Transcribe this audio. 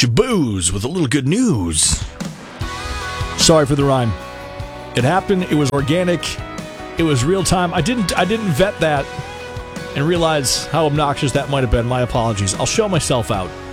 Shaboos with a little good news. Sorry for the rhyme. It happened. It was organic. It was real time. I didn't vet that and realize how obnoxious that might have been. My apologies. I'll show myself out.